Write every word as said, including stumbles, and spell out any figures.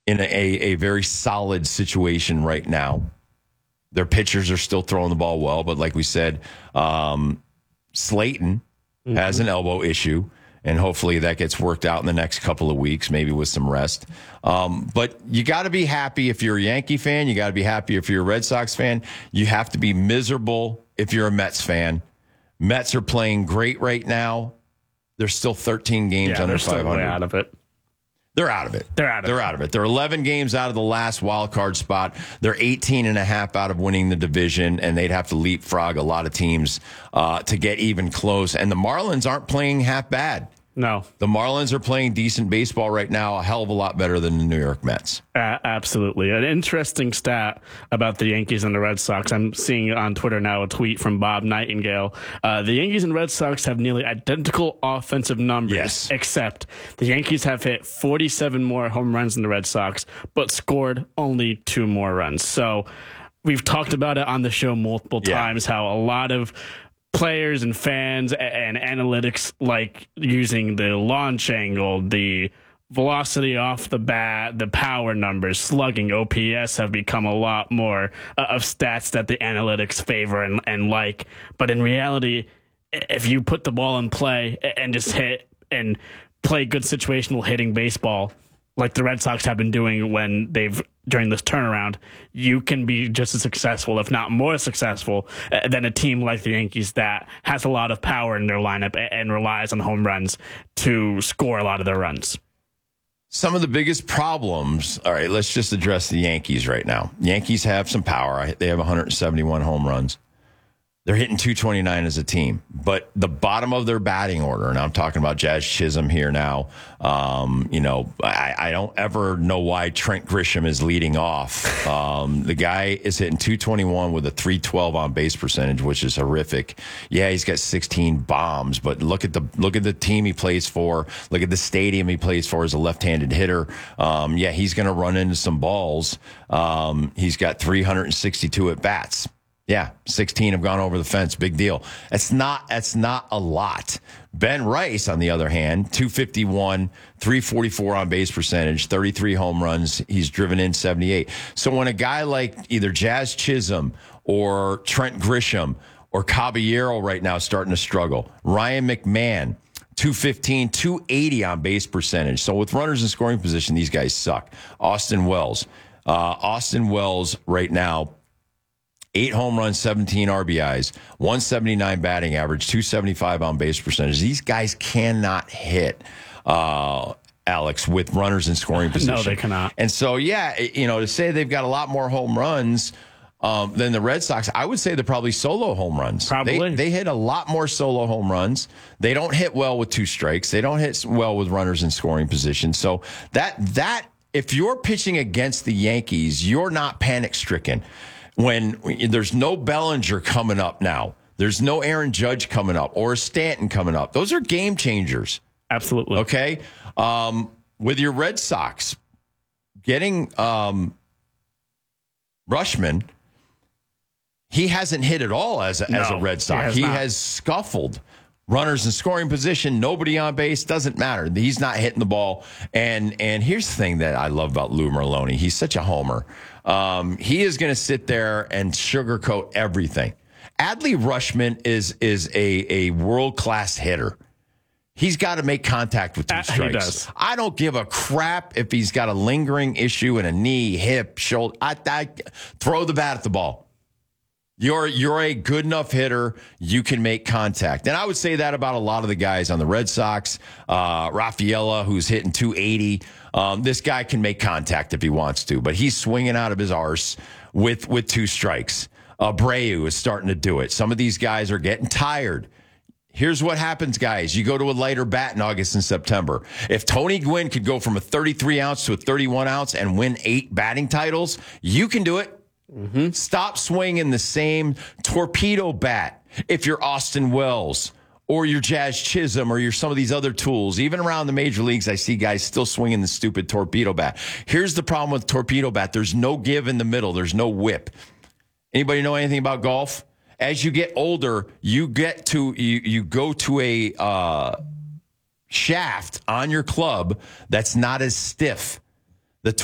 in a, a very solid situation right now. Their pitchers are still throwing the ball well, but like we said, um, Slayton mm-hmm. has an elbow issue, and hopefully that gets worked out in the next couple of weeks, maybe with some rest. Um, but you got to be happy if you're a Yankee fan. You got to be happy if you're a Red Sox fan. You have to be miserable if you're a Mets fan. Mets are playing great right now. They're still thirteen games yeah, under they're still five hundred. Way out of it. They're out of it. They're out of They're it. out of it. They're eleven games out of the last wild card spot. They're eighteen and a half out of winning the division, and they'd have to leapfrog a lot of teams uh, to get even close. And the Marlins aren't playing half bad. No. The Marlins are playing decent baseball right now, a hell of a lot better than the New York Mets. Uh, absolutely. An interesting stat about the Yankees and the Red Sox. I'm seeing on Twitter now a tweet from Bob Nightingale. Uh, the Yankees and Red Sox have nearly identical offensive numbers, yes. except the Yankees have hit forty-seven more home runs than the Red Sox, but scored only two more runs. So we've talked about it on the show multiple yeah. times, how a lot of players and fans and analytics like using the launch angle, the velocity off the bat, the power numbers, slugging, O P S have become a lot more uh, of stats that the analytics favor and, and like. But in reality, if you put the ball in play and just hit and play good situational hitting baseball, like the Red Sox have been doing when they've during this turnaround, you can be just as successful, if not more successful, uh, than a team like the Yankees that has a lot of power in their lineup and, and relies on home runs to score a lot of their runs. Some of the biggest problems, all right, let's just address the Yankees right now. Yankees have some power. They have one hundred seventy-one home runs. They're hitting two twenty-nine as a team, but the bottom of their batting order, and I'm talking about Jazz Chisholm here now. Um, you know, I, I don't ever know why Trent Grisham is leading off. Um, the guy is hitting two twenty-one with a three twelve on base percentage, which is horrific. Yeah, he's got sixteen bombs, but look at the look at the team he plays for. Look at the stadium he plays for as a left-handed hitter. Um, yeah, he's going to run into some balls. Um, he's got three hundred sixty-two at bats. Yeah, sixteen have gone over the fence. Big deal. That's not that's not a lot. Ben Rice, on the other hand, two fifty-one, three forty-four on base percentage, thirty-three home runs. He's driven in seventy-eight. So when a guy like either Jazz Chisholm or Trent Grisham or Caballero right now is starting to struggle, Ryan McMahon, two fifteen, two eighty on base percentage. So with runners in scoring position, these guys suck. Austin Wells. Uh, Austin Wells right now, eight home runs, seventeen R B Is, one seventy-nine batting average, two seventy-five on base percentage. These guys cannot hit, uh, Alex, with runners in scoring position. No, they cannot. And so, yeah, you know, to say they've got a lot more home runs um, than the Red Sox, I would say they're probably solo home runs. Probably. They, they hit a lot more solo home runs. They don't hit well with two strikes. They don't hit well with runners in scoring position. So that that if you're pitching against the Yankees, you're not panic-stricken. When there's no Bellinger coming up now, there's no Aaron Judge coming up or Stanton coming up. Those are game changers. Absolutely. Okay. Um, with your Red Sox getting um, Rushman, he hasn't hit at all as a, no, as a Red Sox. He, has, he not. has scuffled. Runners in scoring position, nobody on base, doesn't matter. He's not hitting the ball. And and here's the thing that I love about Lou Merloni. He's such a homer. Um, he is going to sit there and sugarcoat everything. Adley Rushman is is a, a world-class hitter. He's got to make contact with two Uh, strikes. he does. I don't give a crap if he's got a lingering issue in a knee, hip, shoulder. I, I throw the bat at the ball. You're you're a good enough hitter. You can make contact. And I would say that about a lot of the guys on the Red Sox. Uh, Rafaela, who's hitting two eighty. Um, this guy can make contact if he wants to, but he's swinging out of his arse with, with two strikes. Abreu is starting to do it. Some of these guys are getting tired. Here's what happens, guys. You go to a lighter bat in August and September. If Tony Gwynn could go from a thirty-three ounce to a thirty-one ounce and win eight batting titles, you can do it. Mm-hmm. Stop swinging the same torpedo bat if you're Austin Wells or you're Jazz Chisholm or you're some of these other tools. Even around the major leagues, I see guys still swinging the stupid torpedo bat. Here's the problem with torpedo bat. There's no give in the middle. There's no whip. Anybody know anything about golf? As you get older, you get to you, you go to a uh, shaft on your club that's not as stiff.